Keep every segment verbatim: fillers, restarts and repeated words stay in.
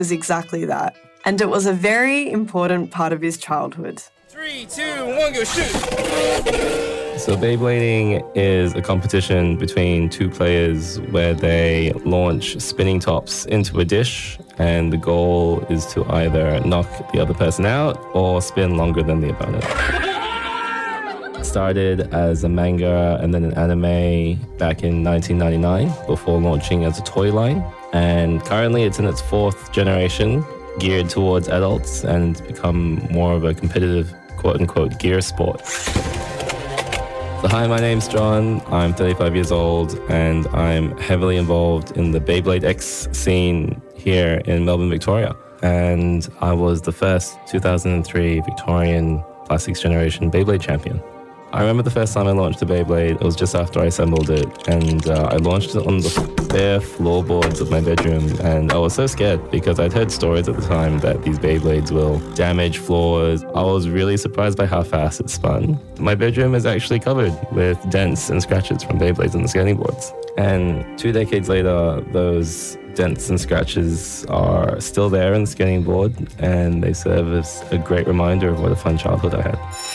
was exactly that. And it was a very important part of his childhood. Three, two, one, go shoot! So Beyblading is a competition between two players where they launch spinning tops into a dish, and the goal is to either knock the other person out or spin longer than the opponent. It started as a manga and then an anime back in nineteen ninety-nine before launching as a toy line. And currently it's in its fourth generation, geared towards adults, and it's become more of a competitive quote-unquote gear sport. So hi, my name's John. I'm thirty-five years old, and I'm heavily involved in the Beyblade X scene here in Melbourne, Victoria. And I was the first two thousand three Victorian Plastics Generation Beyblade champion. I remember the first time I launched a Beyblade, it was just after I assembled it, and uh, I launched it on the bare floorboards of my bedroom, and I was so scared because I'd heard stories at the time that these Beyblades will damage floors. I was really surprised by how fast it spun. My bedroom is actually covered with dents and scratches from Beyblades on the skating boards. And two decades later, those dents and scratches are still there on the skating board, and they serve as a great reminder of what a fun childhood I had.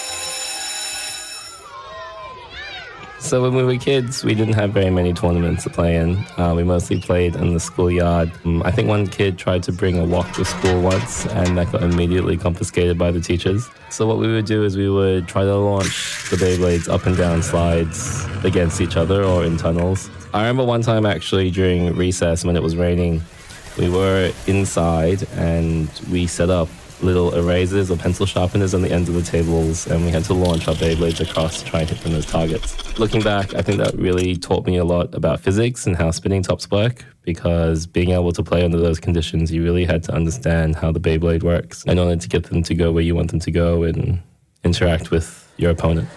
So when we were kids, we didn't have very many tournaments to play in. Uh, we mostly played in the schoolyard. Um, I think one kid tried to bring a wok to school once, and that got immediately confiscated by the teachers. So what we would do is we would try to launch the Beyblades up and down slides against each other or in tunnels. I remember one time actually during recess when it was raining, we were inside and we set up little erasers or pencil sharpeners on the ends of the tables, and we had to launch our Beyblades across to try and hit them as targets. Looking back, I think that really taught me a lot about physics and how spinning tops work, because being able to play under those conditions, you really had to understand how the Beyblade works in order to get them to go where you want them to go and interact with your opponent.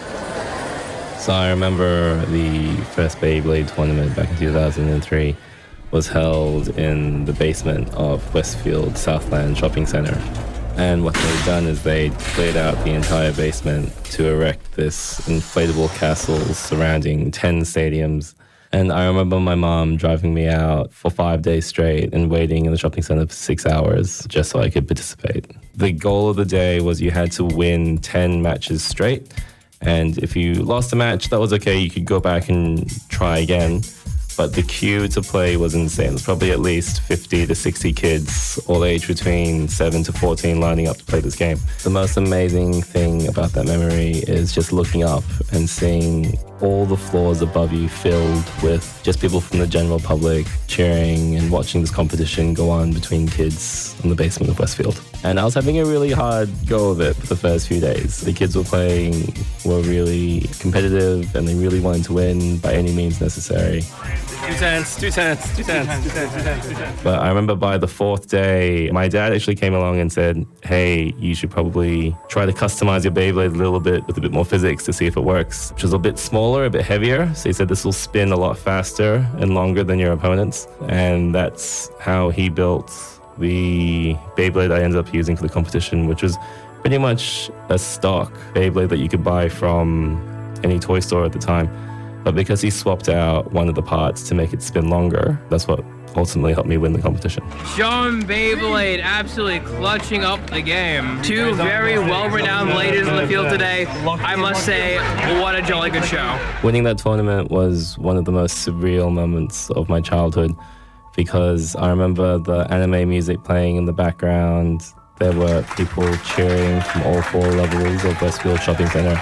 So I remember the first Beyblade tournament back in two thousand three was held in the basement of Westfield Southland Shopping Centre. And what they'd done is they'd cleared out the entire basement to erect this inflatable castle surrounding ten stadiums. And I remember my mom driving me out for five days straight and waiting in the shopping centre for six hours just so I could participate. The goal of the day was you had to win ten matches straight. And if you lost a match, that was okay. You could go back and try again. But the queue to play was insane. There's probably at least fifty to sixty kids, all aged between seven to fourteen, lining up to play this game. The most amazing thing about that memory is just looking up and seeing all the floors above you filled with just people from the general public cheering and watching this competition go on between kids in the basement of Westfield. And I was having a really hard go of it for the first few days. The kids were playing were really competitive, and they really wanted to win by any means necessary. Two tenths, two tenths, two tenths, two tenths, two tenths, two tenths. But I remember by the fourth day, my dad actually came along and said, hey, you should probably try to customize your Beyblade a little bit with a bit more physics to see if it works, which was a bit smaller, a bit heavier. So he said this will spin a lot faster and longer than your opponents. And that's how he built the Beyblade I ended up using for the competition, which was pretty much a stock Beyblade that you could buy from any toy store at the time. But because he swapped out one of the parts to make it spin longer, that's what ultimately helped me win the competition. John Beyblade absolutely clutching up the game. Two very well-renowned ladies in the field today. I must say, what a jolly good show. Winning that tournament was one of the most surreal moments of my childhood, because I remember the anime music playing in the background. There were people cheering from all four levels of Westfield Shopping Centre.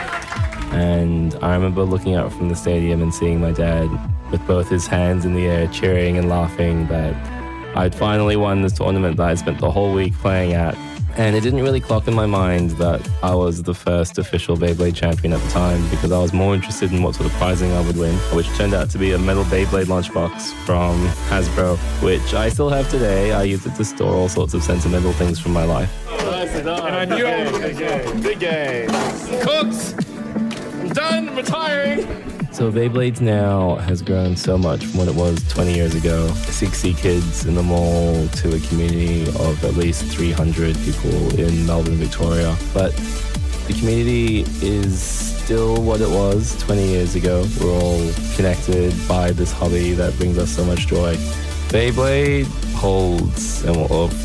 And I remember looking out from the stadium and seeing my dad with both his hands in the air, cheering and laughing that I'd finally won this tournament that I'd spent the whole week playing at. And it didn't really clock in my mind that I was the first official Beyblade champion at the time, because I was more interested in what sort of prizing I would win, which turned out to be a metal Beyblade lunchbox from Hasbro, which I still have today. I use it to store all sorts of sentimental things from my life. And I knew it was big game. Big game. Cooks! I'm done retiring! So Beyblades now has grown so much from what it was twenty years ago. sixty kids in the mall to a community of at least three hundred people in Melbourne, Victoria. But the community is still what it was twenty years ago. We're all connected by this hobby that brings us so much joy. Beyblade holds and or